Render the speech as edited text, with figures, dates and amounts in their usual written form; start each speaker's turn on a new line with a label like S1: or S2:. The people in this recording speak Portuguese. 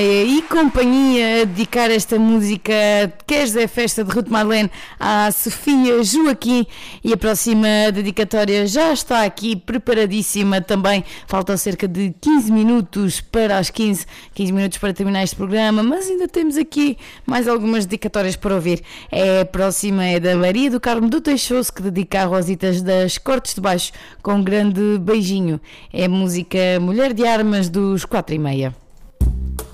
S1: E companhia a dedicar esta música Queres é Festa de Ruth Marlene à Sofia Joaquim, e a próxima dedicatória já está aqui preparadíssima também. Faltam cerca de 15 minutos para as 15 minutos para terminar este programa, mas ainda temos aqui mais algumas dedicatórias para ouvir. A próxima é da Maria do Carmo do Teixoso, que dedica a Rositas das Cortes de Baixo com um grande beijinho. É a música Mulher de Armas dos 4:30.